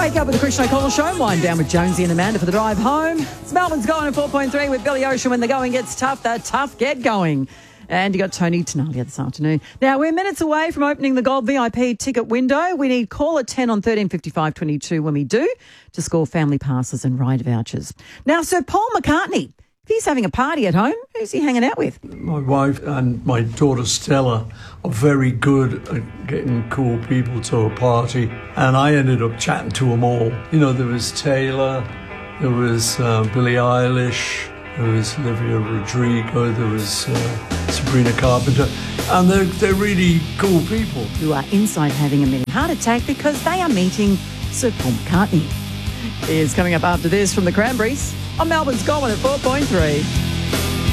Wake up with the Christian O'Connell Show and wind down with Jonesy and Amanda for the drive home. It's Melbourne's going at 4.3 with Billy Ocean. When the going gets tough, the tough get going. And you got Tony Tenalia this afternoon. Now, we're minutes away from opening the Gold VIP ticket window. We need caller 10 on 135522 when we do to score family passes and ride vouchers. Now, Sir Paul McCartney, if he's having a party at home, who's he hanging out with? My wife and my daughter Stella are very good at getting cool people to a party, and I ended up chatting to them all. You know, there was Taylor, there was Billie Eilish, there was Olivia Rodrigo, there was Sabrina Carpenter, and they're really cool people. Who are inside having a mini heart attack because they are meeting Sir Paul McCartney. Is coming up after this from the Cranberries on Melbourne's Gold at 4.3.